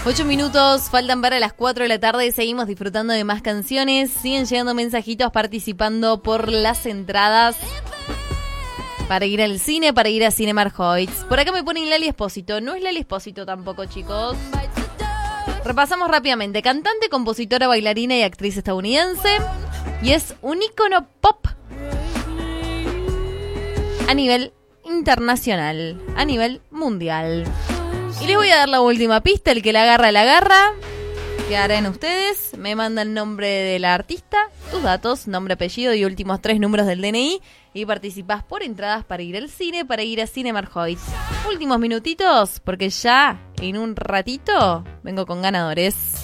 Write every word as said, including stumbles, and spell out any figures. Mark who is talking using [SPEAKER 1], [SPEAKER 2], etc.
[SPEAKER 1] Ocho minutos faltan para las cuatro de la tarde. Seguimos disfrutando de más canciones. Siguen llegando mensajitos participando por las entradas para ir al cine, para ir a Cinemark Hoyts. Por acá me ponen Lali Espósito. No es Lali Espósito tampoco, chicos. Repasamos rápidamente. Cantante, compositora, bailarina y actriz estadounidense. Y es un ícono pop a nivel internacional, a nivel mundial. Y les voy a dar la última pista. El que la agarra, la agarra. ¿Qué harán ustedes? Me mandan el nombre de la artista, tus datos, nombre, apellido y últimos tres números del D N I. Y participás por entradas para ir al cine, para ir a Cinemark Hoyts. Últimos minutitos, porque ya en un ratito vengo con ganadores.